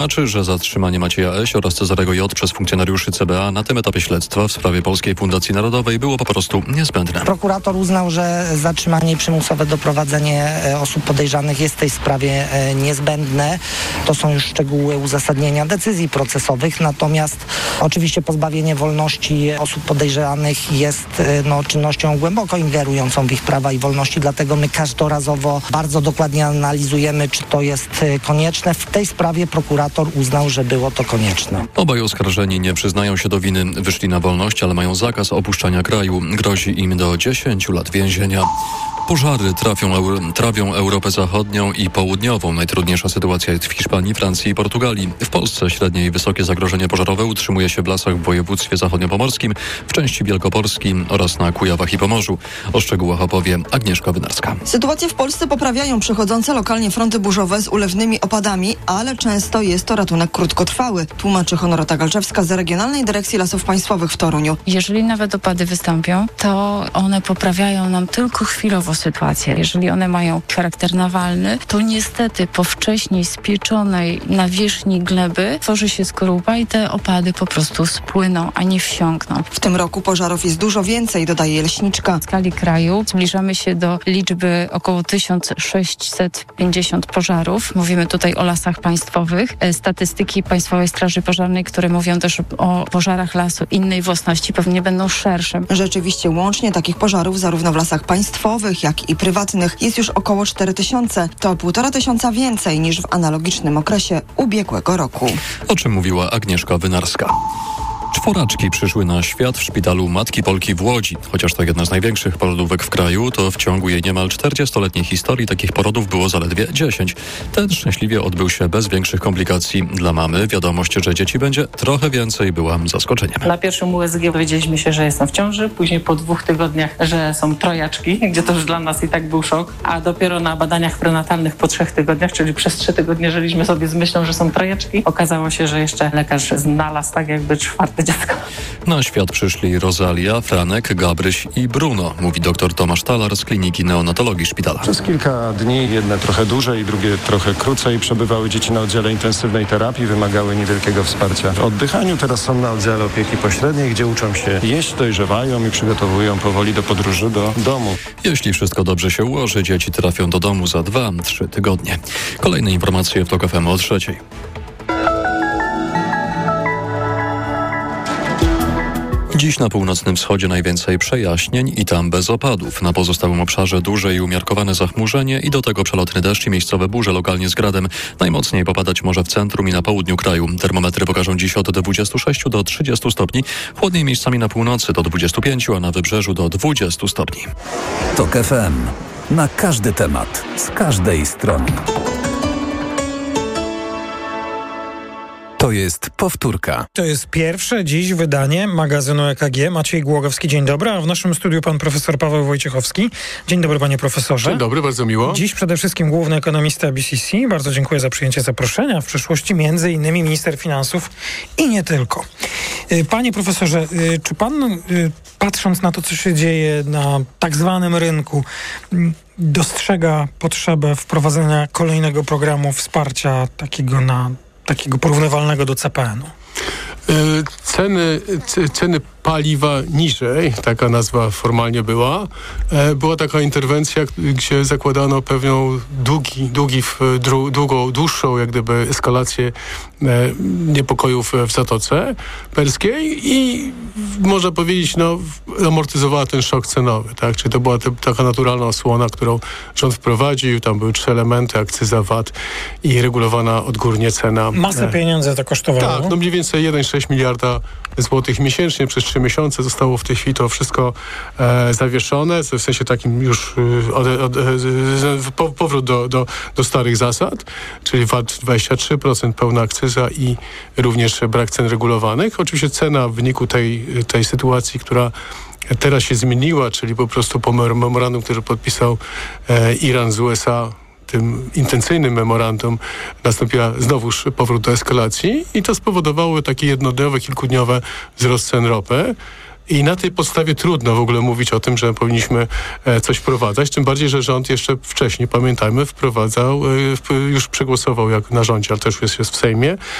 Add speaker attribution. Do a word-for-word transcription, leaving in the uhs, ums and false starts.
Speaker 1: Znaczy, że zatrzymanie Macieja S. oraz Cezarego J. przez funkcjonariuszy C B A na tym etapie śledztwa w sprawie Polskiej Fundacji Narodowej było po prostu niezbędne.
Speaker 2: Prokurator uznał, że zatrzymanie i przymusowe doprowadzenie osób podejrzanych jest w tej sprawie niezbędne. To są już szczegóły uzasadnienia decyzji procesowych, natomiast oczywiście pozbawienie wolności osób podejrzanych jest no, czynnością głęboko ingerującą w ich prawa i wolności, dlatego my każdorazowo bardzo dokładnie analizujemy, czy to jest konieczne. W tej sprawie prokurator uznał, że było to konieczne.
Speaker 1: Obaj oskarżeni nie przyznają się do winy. Wyszli na wolność, ale mają zakaz opuszczania kraju. Grozi im do dziesięciu lat więzienia. Pożary trafią, trawią Europę Zachodnią i Południową. Najtrudniejsza sytuacja jest w Hiszpanii, Francji i Portugalii. W Polsce średnie i wysokie zagrożenie pożarowe utrzymuje się w lasach w województwie zachodniopomorskim, w części Wielkopolski oraz na Kujawach i Pomorzu. O szczegółach opowie Agnieszka Wynarska.
Speaker 3: Sytuację w Polsce poprawiają przychodzące lokalnie fronty burzowe z ulewnymi opadami, ale często jest to ratunek krótkotrwały, tłumaczy Honorata Galczewska z Regionalnej Dyrekcji Lasów Państwowych w Toruniu.
Speaker 4: Jeżeli nawet opady wystąpią, to one poprawiają nam tylko chwilowo sytuację. Jeżeli one mają charakter nawalny, to niestety po wcześniej spieczonej nawierzchni gleby tworzy się skorupa i te opady po prostu spłyną, a nie wsiąkną.
Speaker 3: W tym roku pożarów jest dużo więcej, dodaje leśniczka.
Speaker 4: W skali kraju zbliżamy się do liczby około tysiąc sześćset pięćdziesiąt pożarów. Mówimy tutaj o lasach państwowych. Statystyki Państwowej Straży Pożarnej, które mówią też o pożarach lasu innej własności, pewnie będą szersze.
Speaker 3: Rzeczywiście łącznie takich pożarów zarówno w lasach państwowych, jak i prywatnych jest już około cztery tysiące. To półtora tysiąca więcej niż w analogicznym okresie ubiegłego roku.
Speaker 1: O czym mówiła Agnieszka Wynarska. Czworaczki przyszły na świat w szpitalu Matki Polki w Łodzi. Chociaż to jedna z największych porodówek w kraju, to w ciągu jej niemal czterdziestoletniej historii takich porodów było zaledwie dziesięć. Ten szczęśliwie odbył się bez większych komplikacji. Dla mamy wiadomość, że dzieci będzie trochę więcej, była zaskoczeniem.
Speaker 5: Na pierwszym U S G dowiedzieliśmy się, że jestem w ciąży, później po dwóch tygodniach, że są trojaczki, gdzie to już dla nas i tak był szok, a dopiero na badaniach prenatalnych po trzech tygodniach, czyli przez trzy tygodnie żyliśmy sobie z myślą, że są trojaczki. Okazało się, że jeszcze lekarz znalazł tak jakby czwarte dziecko.
Speaker 1: Na świat przyszli Rosalia, Franek, Gabryś i Bruno, mówi dr Tomasz Talar z Kliniki Neonatologii Szpitala.
Speaker 6: Przez kilka dni, jedne trochę dłużej, drugie trochę krócej, przebywały dzieci na oddziale intensywnej terapii, wymagały niewielkiego wsparcia w oddychaniu. Teraz są na oddziale opieki pośredniej, gdzie uczą się jeść, dojrzewają i przygotowują powoli do podróży do domu.
Speaker 1: Jeśli wszystko dobrze się ułoży, dzieci trafią do domu za dwa trzy tygodnie. Kolejne informacje w TOK F M o trzeciej. Dziś na północnym wschodzie najwięcej przejaśnień i tam bez opadów. Na pozostałym obszarze duże i umiarkowane zachmurzenie i do tego przelotny deszcz i miejscowe burze lokalnie z gradem. Najmocniej popadać może w centrum i na południu kraju. Termometry pokażą dziś od dwudziestu sześciu do trzydziestu stopni. Chłodniej miejscami na północy do dwudziestu pięciu, a na wybrzeżu do dwudziestu stopni.
Speaker 7: TOK F M. Na każdy temat. Z każdej strony. To jest powtórka.
Speaker 8: To jest pierwsze dziś wydanie magazynu E K G. Maciej Głogowski, dzień dobry, a w naszym studiu pan profesor Paweł Wojciechowski. Dzień dobry, panie profesorze.
Speaker 9: Dzień dobry, bardzo miło.
Speaker 8: Dziś przede wszystkim główny ekonomista B C C. Bardzo dziękuję za przyjęcie zaproszenia. W przyszłości między innymi minister finansów i nie tylko. Panie profesorze, czy pan, patrząc na to, co się dzieje na tak zwanym rynku, dostrzega potrzebę wprowadzenia kolejnego programu wsparcia takiego na takiego porównywalnego do C P N u?
Speaker 9: Ceny, c- ceny paliwa niżej, taka nazwa formalnie była. Była taka interwencja, gdzie zakładano pewną długi, długi w, dru, długą, dłuższą jak gdyby eskalację niepokojów w Zatoce Perskiej i można powiedzieć, no, amortyzowała ten szok cenowy, tak? Czyli to była te, taka naturalna osłona, którą rząd wprowadził. Tam były trzy elementy, akcyza, V A T i regulowana odgórnie cena.
Speaker 8: Masę pieniędzy to kosztowało.
Speaker 9: Tak, no mniej więcej jeden przecinek sześć miliarda złotych miesięcznie przez trzy miesiące zostało w tej chwili to wszystko e, zawieszone, w sensie takim już e, od, od, e, po, powrót do, do, do starych zasad, czyli V A T dwadzieścia trzy procent, pełna akcyza i również brak cen regulowanych. Oczywiście cena w wyniku tej, tej sytuacji, która teraz się zmieniła, czyli po prostu po memorandum, który podpisał e, Iran z U S A, tym intencyjnym memorandum, nastąpiła znowuż powrót do eskalacji i to spowodowało taki jednodniowy, kilkudniowy wzrost cen ropy. i na tej podstawie trudno w ogóle mówić o tym, że powinniśmy coś wprowadzać, tym bardziej, że rząd jeszcze wcześniej, pamiętajmy, wprowadzał, już przegłosował jak na rządzie, ale też jest, jest w Sejmie,